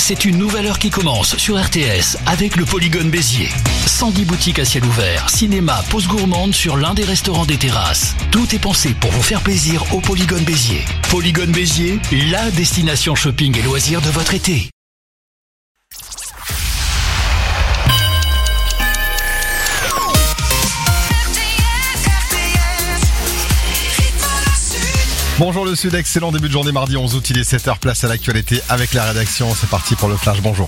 C'est une nouvelle heure qui commence sur RTS avec le Polygone Béziers. 110 boutiques à ciel ouvert, cinéma, pause gourmande sur l'un des restaurants des terrasses. Tout est pensé pour vous faire plaisir au Polygone Béziers. Polygone Béziers, la destination shopping et loisirs de votre été. Bonjour le Sud, excellent début de journée mardi 11 août, il est 7h, place à l'actualité avec la rédaction. C'est parti pour le flash, bonjour.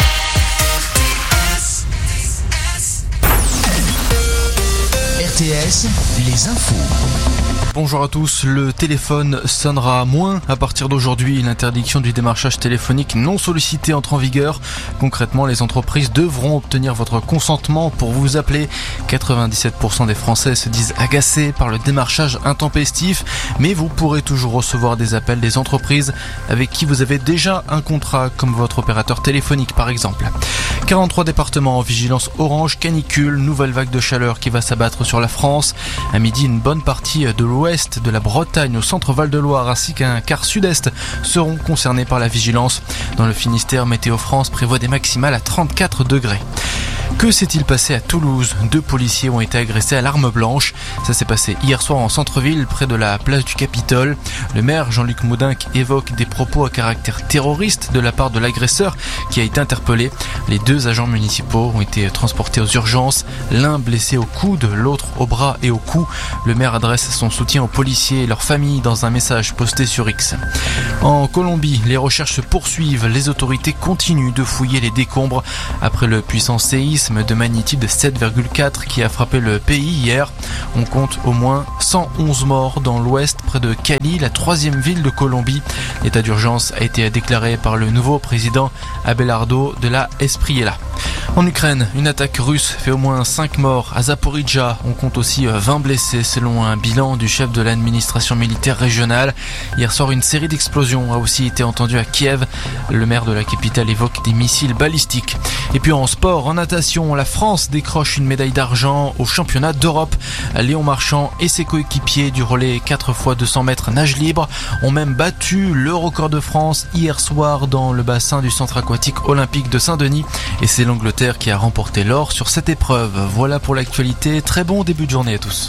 RTS, les infos. Bonjour à tous, le téléphone sonnera moins à partir d'aujourd'hui. L'interdiction du démarchage téléphonique non sollicité entre en vigueur. Concrètement, les entreprises devront obtenir votre consentement pour vous appeler. 97% des Français se disent agacés par le démarchage intempestif, mais vous pourrez toujours recevoir des appels des entreprises avec qui vous avez déjà un contrat, comme votre opérateur téléphonique par exemple. 43 départements en vigilance orange canicule, nouvelle vague de chaleur qui va s'abattre sur la France. À midi, une bonne partie de l'ouest de la Bretagne au centre Val-de-Loire ainsi qu'un quart sud-est seront concernés par la vigilance. Dans le Finistère, Météo France prévoit des maximales à 34 degrés. Que s'est-il passé à Toulouse ? 2 policiers ont été agressés à l'arme blanche. Ça s'est passé hier soir en centre-ville, près de la place du Capitole. Le maire Jean-Luc Moudinque évoque des propos à caractère terroriste de la part de l'agresseur qui a été interpellé. Les 2 agents municipaux ont été transportés aux urgences. L'un blessé au coude, l'autre au bras et au cou. Le maire adresse son soutien aux policiers et leurs familles dans un message posté sur X. En Colombie, les recherches se poursuivent. Les autorités continuent de fouiller les décombres après le puissant séisme de magnitude de 7,4 qui a frappé le pays hier. On compte au moins 111 morts dans l'ouest, près de Cali, la 3e ville de Colombie. L'état d'urgence a été déclaré par le nouveau président Abelardo de la Espriella. En Ukraine, une attaque russe fait au moins 5 morts à Zaporizhzhia. On compte aussi 20 blessés selon un bilan du chef de l'administration militaire régionale. Hier soir, une série d'explosions a aussi été entendue à Kiev. Le maire de la capitale évoque des missiles balistiques. Et puis en sport, en natation, la France décroche une médaille d'argent au championnat d'Europe. Léon Marchand et ses coéquipiers du relais 4x200 mètres nage libre ont même battu le record de France hier soir dans le bassin du centre aquatique olympique de Saint-Denis. Et c'est l'Angleterre qui a remporté l'or sur cette épreuve. Voilà pour l'actualité. Très bon début de journée à tous.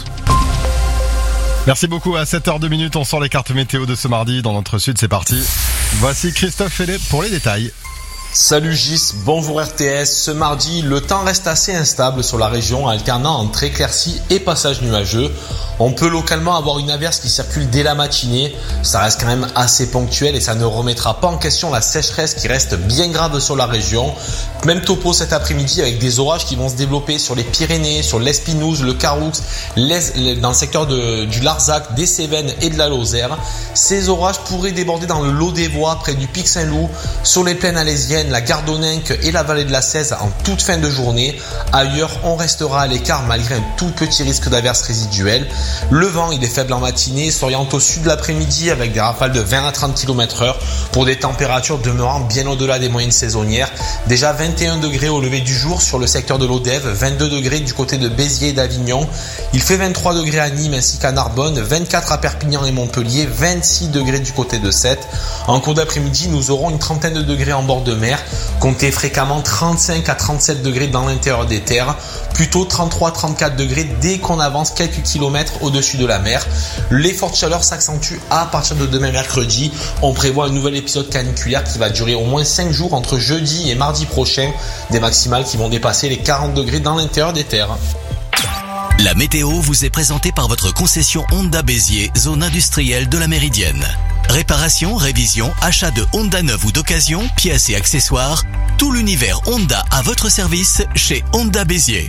Merci beaucoup, à 7h02, on sort les cartes météo de ce mardi dans notre Sud, c'est parti. Voici Christophe Fellé pour les détails. Salut Gis, bonjour RTS. Ce mardi, le temps reste assez instable sur la région, alternant entre éclaircies et passages nuageux. On peut localement avoir une averse qui circule dès la matinée. Ça reste quand même assez ponctuel et ça ne remettra pas en question la sécheresse qui reste bien grave sur la région. Même topo cet après-midi avec des orages qui vont se développer sur les Pyrénées, sur l'Espinouse, le Caroux, dans le secteur du Larzac, des Cévennes et de la Lozère. Ces orages pourraient déborder dans le Lot-des-Voies, près du Pic Saint-Loup, sur les plaines alésiennes, la Gardonninque et la vallée de la Cèze en toute fin de journée. Ailleurs, on restera à l'écart malgré un tout petit risque d'averse résiduelle. Le vent, il est faible en matinée, s'oriente au sud l'après-midi avec des rafales de 20 à 30 km/h pour des températures demeurant bien au-delà des moyennes saisonnières. Déjà 21 degrés au lever du jour sur le secteur de l'Odève, 22 degrés du côté de Béziers et d'Avignon. Il fait 23 degrés à Nîmes ainsi qu'à Narbonne, 24 à Perpignan et Montpellier, 26 degrés du côté de Sète. En cours d'après-midi, nous aurons une trentaine de degrés en bord de mer. Comptez fréquemment 35 à 37 degrés dans l'intérieur des terres, plutôt 33-34 degrés dès qu'on avance quelques kilomètres au-dessus de la mer. Les fortes chaleurs s'accentuent à partir de demain mercredi. On prévoit un nouvel épisode caniculaire qui va durer au moins 5 jours entre jeudi et mardi prochain, des maximales qui vont dépasser les 40 degrés dans l'intérieur des terres. La météo vous est présentée par votre concession Honda Béziers, zone industrielle de la Méridienne. Réparation, révision, achat de Honda neuve ou d'occasion, pièces et accessoires, tout l'univers Honda à votre service chez Honda Béziers.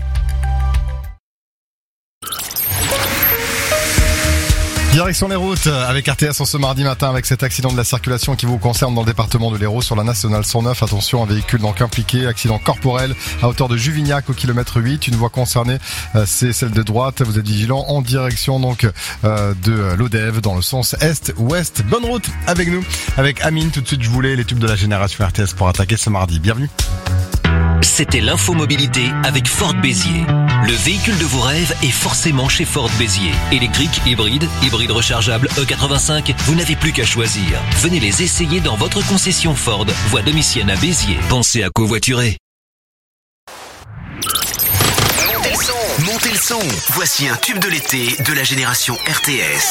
Direction les routes avec RTS en ce mardi matin avec cet accident de la circulation qui vous concerne dans le département de l'Hérault sur la nationale 109. Attention, un véhicule donc impliqué, accident corporel à hauteur de Juvignac au kilomètre 8. Une voie concernée, c'est celle de droite. Vous êtes vigilant en direction donc de l'Odève dans le sens est-ouest. Bonne route avec nous, avec Amine. Tout de suite, je voulais les tubes de la génération RTS pour attaquer ce mardi. Bienvenue. C'était l'infomobilité avec Ford Béziers. Le véhicule de vos rêves est forcément chez Ford Béziers. Électrique, hybride rechargeable, E85, vous n'avez plus qu'à choisir. Venez les essayer dans votre concession Ford, voie Domitienne à Béziers. Pensez à covoiturer. Montez le son. Voici un tube de l'été de la génération RTS.